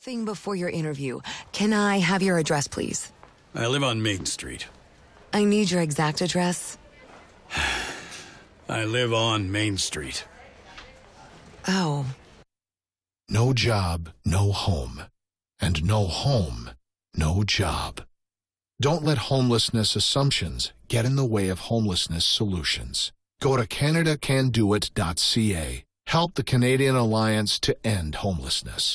Thing before your interview. Can I have your address, please? I live on Main Street. I need your exact address. I live on Main Street. Oh. No job, no home. And no home, no job. Don't let homelessness assumptions get in the way of homelessness solutions. Go to CanadaCanDoIt.ca. Help the Canadian Alliance to End Homelessness.